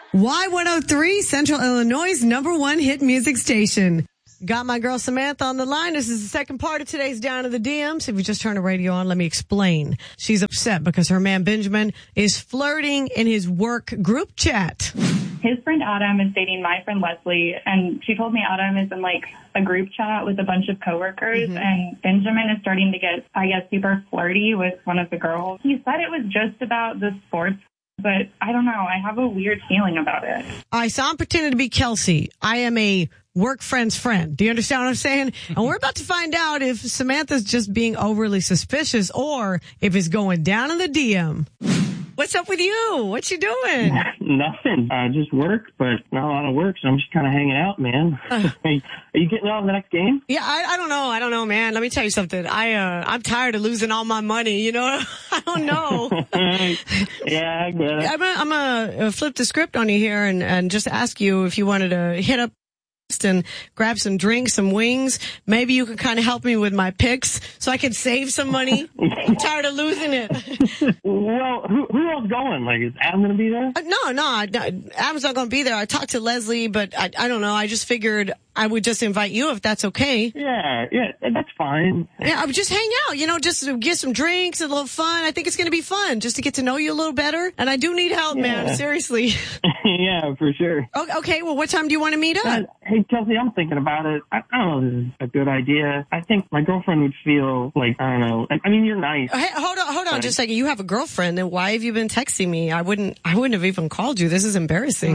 Y103, Central Illinois' #1 hit music station. Got my girl Samantha on the line. This is the second part of today's Down to the DMs. If you just turned the radio on, let me explain. She's upset because her man Benjamin is flirting in his work group chat. His friend Adam is dating my friend Leslie, and she told me Adam is in like a group chat with a bunch of coworkers, and Benjamin is starting to get, I guess, super flirty with one of the girls. He said it was just about the sports, but I don't know. I have a weird feeling about it. All right, so I'm pretending to be Kelsey. I am a work friend's friend. Do you understand what I'm saying? And we're about to find out if Samantha's just being overly suspicious or if it's going down in the DM. What's up with you? What you doing? Nothing. Just work, but not a lot of work, so I'm just kind of hanging out, man. Are you getting on the next game? Yeah, I don't know. I don't know, man. Let me tell you something. I'm tired of losing all my money, you know? I don't know. Yeah, I get it. I'm gonna flip the script on you here and just ask you if you wanted to hit up and grab some drinks, some wings. Maybe you could kind of help me with my picks so I could save some money. I'm tired of losing it. Well, who else going? Like, is Adam going to be there? No, Adam's not going to be there. I talked to Leslie, but I don't know. I just figured I would just invite you if that's okay. Yeah, that's fine. Yeah, I would just hang out, just to get some drinks, a little fun. I think it's going to be fun just to get to know you a little better. And I do need help, man. Seriously. Yeah, for sure. Okay, well, what time do you want to meet up? Hey, Kelsey, I'm thinking about it. I don't know if this is a good idea. I think my girlfriend would feel like, I don't know. I mean, you're nice. Hey, hold on just a second. You have a girlfriend, then why have you been texting me? I wouldn't have even called you. This is embarrassing.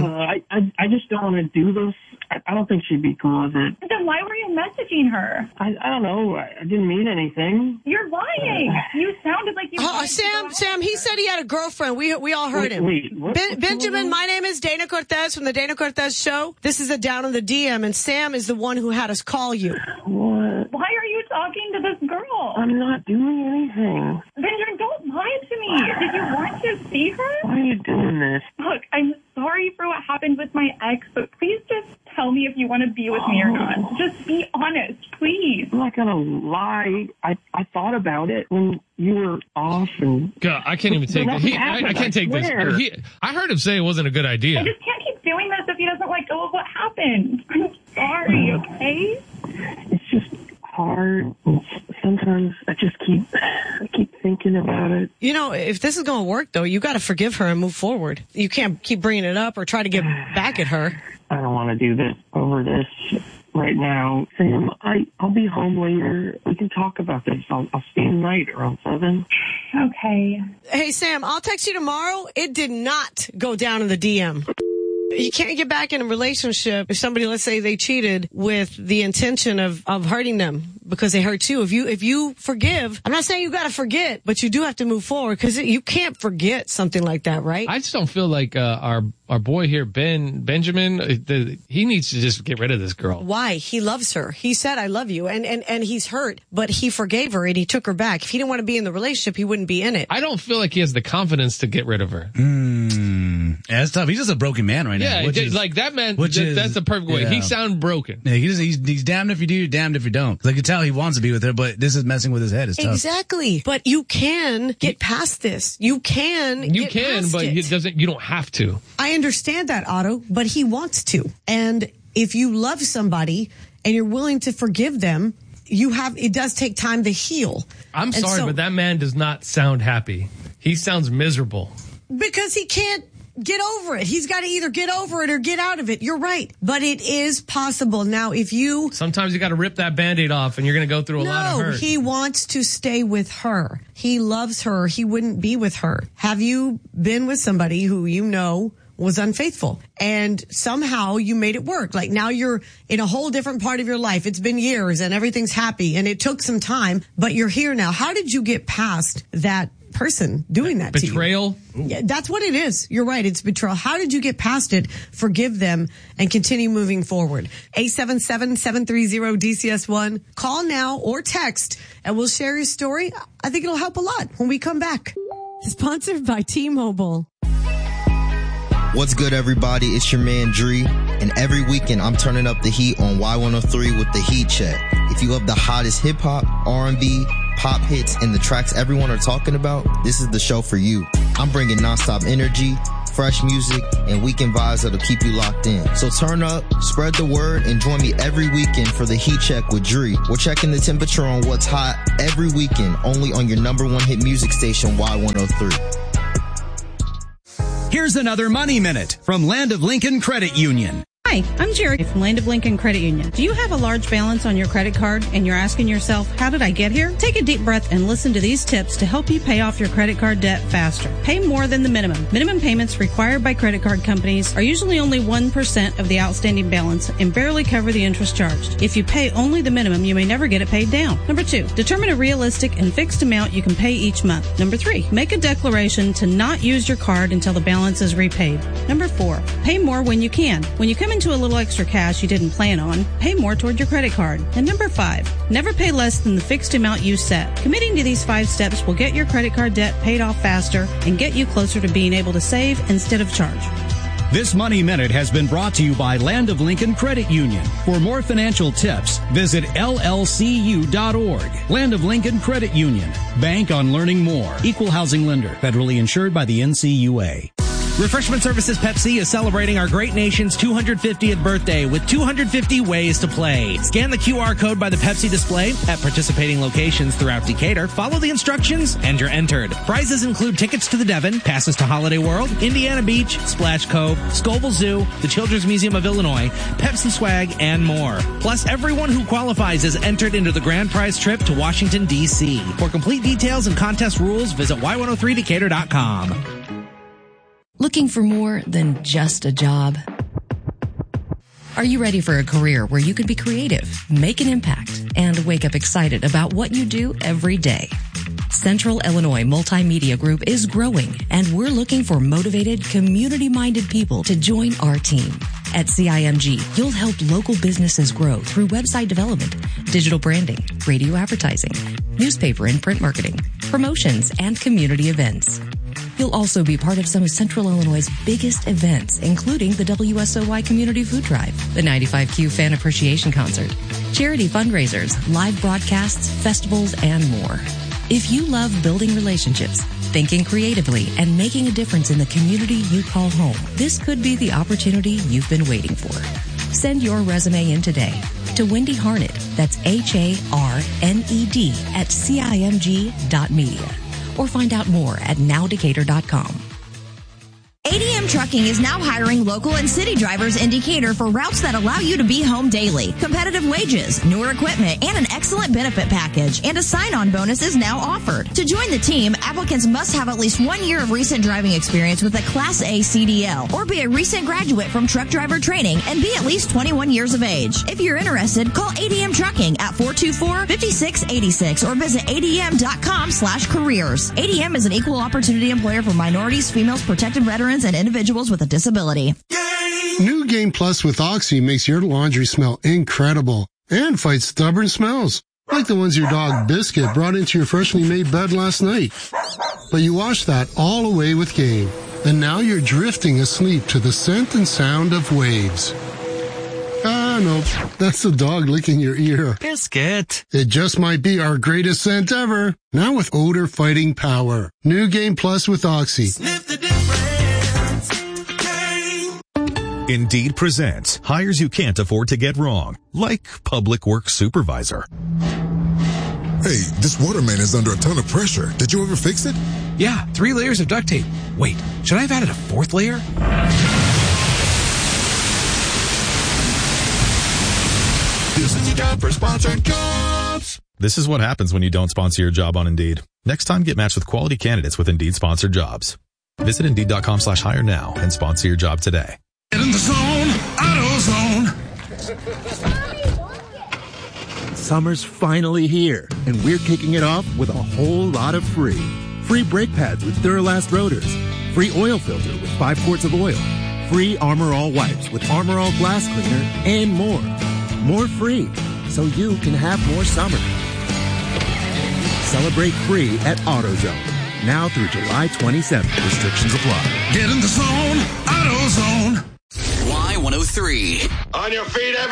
I just don't want to do this. I don't think she'd be cool with it. Then why were you messaging her? I don't know. I didn't mean anything. You're lying. You sounded like you... Sam, he said he had a girlfriend. We all heard him. Benjamin, my name is Dana Cortez from the Dana Cortez Show. This is a Down on the DM, and Sam is the one who had us call you. What? Why are you talking to this girl? I'm not doing anything. Benjamin, don't lie to me. Did you want to see her? Why are you doing this? Look, I'm sorry for what happened with my ex, but please just tell me if you want to be with me or not. Just be honest, please. I'm not going to lie. I thought about it when you were off. And God, I can't even take this. I can't take this. I heard him say it wasn't a good idea. I just can't keep doing this if he doesn't let go of what happened. I'm sorry, okay? It's just hard. Sometimes I keep thinking about it. If this is going to work, though, you got to forgive her and move forward. You can't keep bringing it up or try to get back at her. I don't want to do this over this right now. Sam, I'll be home later. We can talk about this. I'll stay tonight around 7. Okay. Hey, Sam, I'll text you tomorrow. It did not go down in the DM. You can't get back in a relationship if somebody, let's say they cheated with the intention of hurting them because they hurt you. If you forgive, I'm not saying you got to forget, but you do have to move forward because you can't forget something like that, right? I just don't feel like our boy here, Benjamin, he needs to just get rid of this girl. Why? He loves her. He said, I love you. And he's hurt, but he forgave her and he took her back. If he didn't want to be in the relationship, he wouldn't be in it. I don't feel like he has the confidence to get rid of her. Yeah, that's tough. He's just a broken man right now. Yeah, like that man, that's the perfect way. He sounds broken. Yeah, he's damned if you do, damned if you don't. Cause I can tell he wants to be with her, but this is messing with his head. It's tough. Exactly. But you can get past this. You can, but you don't have to. I understand that, Otto, but he wants to. And if you love somebody and you're willing to forgive them, it does take time to heal. I'm sorry, but that man does not sound happy. He sounds miserable. Because he can't get over it. He's got to either get over it or get out of it. You're right. But it is possible. Now, sometimes you got to rip that Band-Aid off and you're going to go through a lot of hurt. No, he wants to stay with her. He loves her. He wouldn't be with her. Have you been with somebody who was unfaithful and somehow you made it work? Like now you're in a whole different part of your life. It's been years and everything's happy and it took some time, but you're here now. How did you get past that person doing that to you? Betrayal? Yeah, that's what it is. You're right. It's betrayal. How did you get past it, forgive them, and continue moving forward? 877-730-DCS1. Call now or text, and we'll share your story. I think it'll help a lot when we come back. Sponsored by T-Mobile. What's good, everybody? It's your man, Dree. And every weekend, I'm turning up the heat on Y103 with the Heat Check. If you love the hottest hip-hop, R&B, pop hits, and the tracks everyone are talking about, this is the show for you. I'm bringing nonstop energy, fresh music, and weekend vibes that'll keep you locked in. So turn up, spread the word, and join me every weekend for the Heat Check with Dree. We're checking the temperature on what's hot every weekend, only on your number one hit music station, Y103. Here's another Money Minute from Land of Lincoln Credit Union. Hi, I'm Jerry from Land of Lincoln Credit Union. Do you have a large balance on your credit card and you're asking yourself, how did I get here? Take a deep breath and listen to these tips to help you pay off your credit card debt faster. Pay more than the minimum. Minimum payments required by credit card companies are usually only 1% of the outstanding balance and barely cover the interest charged. If you pay only the minimum, you may never get it paid down. Number 2, determine a realistic and fixed amount you can pay each month. Number 3, make a declaration to not use your card until the balance is repaid. Number 4, pay more when you can. When you come into a little extra cash you didn't plan on, pay more toward your credit card. And number 5, never pay less than the fixed amount you set. Committing to these 5 steps will get your credit card debt paid off faster and get you closer to being able to save instead of charge. This Money Minute has been brought to you by Land of Lincoln Credit Union. For more financial tips, visit llcu.org. Land of Lincoln Credit Union. Bank on learning more. Equal housing lender. Federally insured by the NCUA. Refreshment Services Pepsi is celebrating our great nation's 250th birthday with 250 ways to play. Scan the QR code by the Pepsi display at participating locations throughout Decatur, follow the instructions, and you're entered. Prizes include tickets to the Devon, passes to Holiday World, Indiana Beach, Splash Cove, Scoville Zoo, the Children's Museum of Illinois, Pepsi swag, and more. Plus, everyone who qualifies is entered into the grand prize trip to Washington, D.C. For complete details and contest rules, visit y103decatur.com. Looking for more than just a job? Are you ready for a career where you could be creative, make an impact, and wake up excited about what you do every day? Central Illinois Multimedia Group is growing, and we're looking for motivated, community-minded people to join our team. At CIMG, you'll help local businesses grow through website development, digital branding, radio advertising, newspaper and print marketing, promotions, and community events. You'll also be part of some of Central Illinois' biggest events, including the WSOY Community Food Drive, the 95Q Fan Appreciation Concert, charity fundraisers, live broadcasts, festivals, and more. If you love building relationships, thinking creatively, and making a difference in the community you call home, this could be the opportunity you've been waiting for. Send your resume in today to Wendy Harned, that's HARNED at CIMG.media. Or find out more at nowdecatur.com. ADM Trucking is now hiring local and city drivers in Decatur for routes that allow you to be home daily. Competitive wages, newer equipment, and an excellent benefit package. And a sign-on bonus is now offered. To join the team, applicants must have at least 1 year of recent driving experience with a Class A CDL or be a recent graduate from truck driver training and be at least 21 years of age. If you're interested, call ADM Trucking at 424-5686 or visit adm.com/careers. ADM is an equal opportunity employer for minorities, females, protected veterans, and individuals with a disability. New Game Plus with Oxy makes your laundry smell incredible and fights stubborn smells, like the ones your dog Biscuit brought into your freshly made bed last night. But you washed that all away with Game, and now you're drifting asleep to the scent and sound of waves. Ah, no, that's the dog licking your ear. Biscuit. It just might be our greatest scent ever, now with odor-fighting power. New Game Plus with Oxy. Sniff the difference. Indeed presents hires you can't afford to get wrong, like public works supervisor. Hey, this waterman is under a ton of pressure. Did you ever fix it? Yeah, 3 layers of duct tape. Wait, should I have added a 4th layer? This is your job for sponsored jobs. This is what happens when you don't sponsor your job on Indeed. Next time, get matched with quality candidates with Indeed sponsored jobs. Visit Indeed.com/hire now and sponsor your job today. Get in the zone, AutoZone. Summer's finally here, and we're kicking it off with a whole lot of free. Free brake pads with Duralast rotors. Free oil filter with 5 quarts of oil. Free Armor All wipes with Armor All glass cleaner, and more. More free, so you can have more summer. Celebrate free at AutoZone. Now through July 27th. Restrictions apply. Get in the zone, AutoZone. Y103. On your feet, everybody.